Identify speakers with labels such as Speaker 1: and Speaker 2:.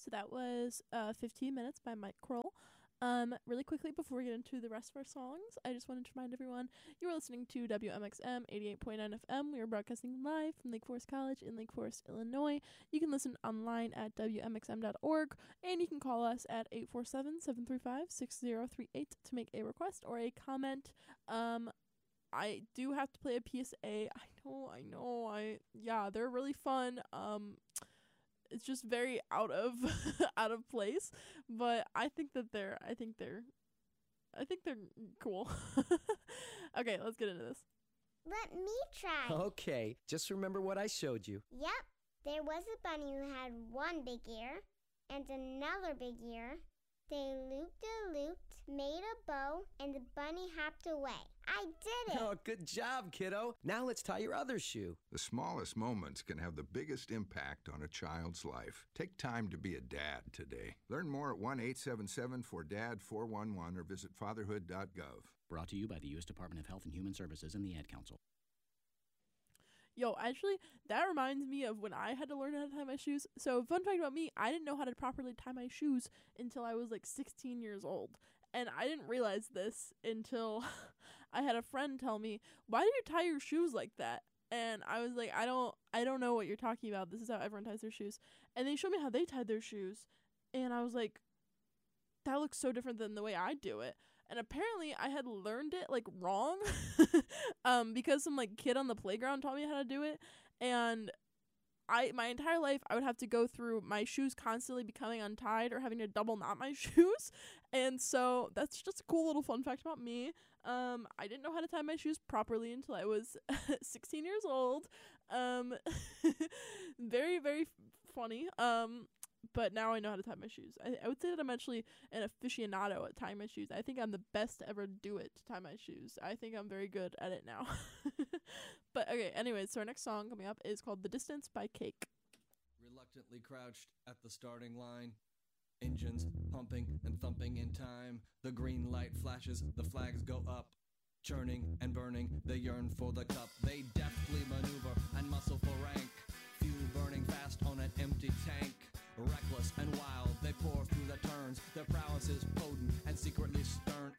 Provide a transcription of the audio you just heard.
Speaker 1: So that was 15 Minutes by Mike Kroll. Really quickly before we get into the rest of our songs, I just wanted to remind everyone you are listening to WMXM 88.9 FM. We are broadcasting live from Lake Forest College in Lake Forest, Illinois. You can listen online at WMXM.org, and you can call us at 847-735-6038 to make a request or a comment. I do have to play a PSA. I know. Yeah, they're really fun. It's just very out of out of place, but I think they're cool. Okay, let's get into this.
Speaker 2: Let me try.
Speaker 3: Okay, just remember what I showed you.
Speaker 2: Yep, there was a bunny who had one big ear and another big ear. They looped, made a bow, and the bunny hopped away. I did it!
Speaker 3: Oh, good job, kiddo. Now let's tie your other shoe.
Speaker 4: The smallest moments can have the biggest impact on a child's life. Take time to be a dad today. Learn more at 1-877-4DAD-411 or visit fatherhood.gov.
Speaker 5: Brought to you by the U.S. Department of Health and Human Services and the Ad Council.
Speaker 1: Yo, actually, that reminds me of when I had to learn how to tie my shoes. So, fun fact about me, I didn't know how to properly tie my shoes until I was like 16 years old. And I didn't realize this until I had a friend tell me, "Why do you tie your shoes like that?" And I was like, I don't know what you're talking about. This is how everyone ties their shoes. And they showed me how they tied their shoes. And I was like, that looks so different than the way I do it. And apparently I had learned it like wrong because some like kid on the playground taught me how to do it. And my entire life I would have to go through my shoes constantly becoming untied or having to double knot my shoes. And so that's just a cool little fun fact about me. I didn't know how to tie my shoes properly until I was 16 years old. Very, very funny. But now I know how to tie my shoes. I would say that I'm actually an aficionado at tying my shoes. I think I'm the best to ever do it, to tie my shoes. I think I'm very good at it now. But okay, anyways, so our next song coming up is called The Distance by Cake.
Speaker 6: Reluctantly crouched at the starting line, engines pumping and thumping in time. The green light flashes, the flags go up. Churning and burning, they yearn for the cup. They deftly maneuver and muscle for rank. Fuel burning fast on an empty tank. Reckless and wild, they pour through the turns. Their prowess is potent and secretly